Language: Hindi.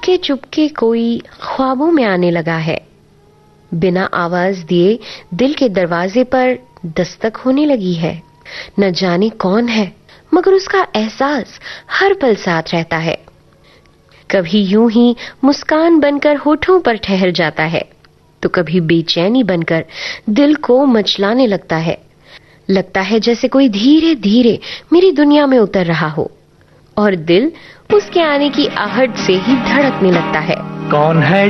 चुपके चुपके कोई ख्वाबों में आने लगा है। बिना आवाज दिए दिल के दरवाजे पर दस्तक होने लगी है। न जाने कौन है, मगर उसका एहसास हर पल साथ रहता है। कभी यूं ही मुस्कान बनकर होठों पर ठहर जाता है, तो कभी बेचैनी बनकर दिल को मचलाने लगता है। लगता है जैसे कोई धीरे धीरे मेरी दुनिया में उतर रहा हो, और दिल उसके आने की आहट से ही धड़कने लगता है। कौन है